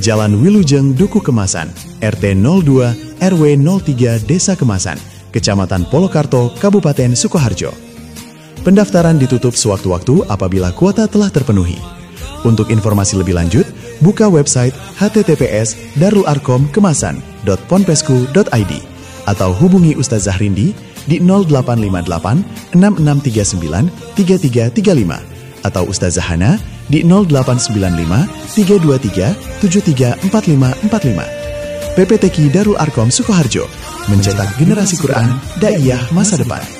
Jalan Wilujeng, Duku Kemasan, RT 02, RW 03, Desa Kemasan, Kecamatan Polokarto, Kabupaten Sukoharjo. Pendaftaran ditutup sewaktu-waktu apabila kuota telah terpenuhi. Untuk informasi lebih lanjut, buka website https://darularkomkemasan.ponpesku.id atau hubungi Ustaz Zahrindi di 0858 6639 3335 atau Ustaz Zahana di 0895 323 734545. PPTQ Darul Arkom Sukoharjo, mencetak generasi Quran daiyah masa depan.